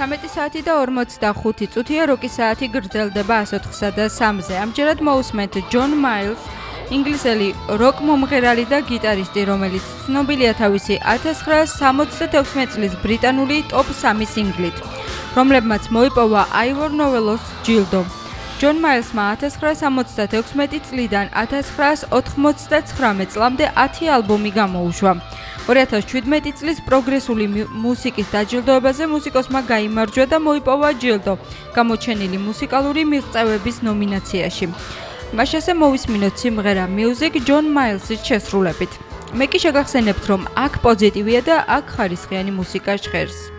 13 საათი და 45 წუთია როკის საათი გრძელდება 104-სა და 3-ზე. ამჯერად მოусმენთ ჯონ მაილს, ინგლისელი როკ მომღერალი და გიტარისტი, რომელიც ცნობილია თავისი 1976 წლის ბრიტანული ტოპ 3 სინგლით, რომლებმაც მოიპოვა აივორ ნოველოს ჯილდო. ჯონ მაილსმა 1976 წლიდან 1999 წლამდე 10 ალბომი გამოუშვა. 2017 წლის პროგრესული მუსიკის დაჯილდოებაზე მუსიკოსმა გაიმარჯვა და მოიპოვა ჯილდო გამოჩენილი მუსიკალური მიღწევების ნომინაციაში. მას შესე მოვისმინოთ სიმღერა Music ჯონ მაილსის შესრულებით. მე კი შეგახსენებთ, რომ აქ პოზიტივია და აქ ხარისხიანი მუსიკა ჟღერს.